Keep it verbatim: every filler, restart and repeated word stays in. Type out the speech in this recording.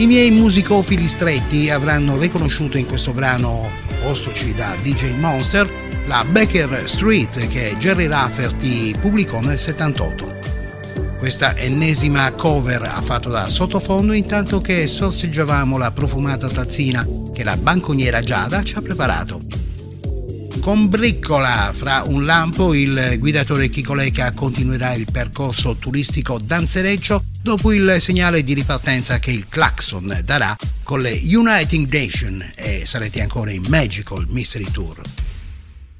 I miei musicofili stretti avranno riconosciuto in questo brano, propostoci da D J Monster, la Baker Street che Gerry Rafferty pubblicò nel settantotto. Questa ennesima cover ha fatto da sottofondo intanto che sorseggiavamo la profumata tazzina che la banconiera Giada ci ha preparato. Con Briccola, fra un lampo, il guidatore Chico Lecca continuerà il percorso turistico danzereccio dopo il segnale di ripartenza che il Claxon darà con le United Nations e sarete ancora in Magical Mystery Tour.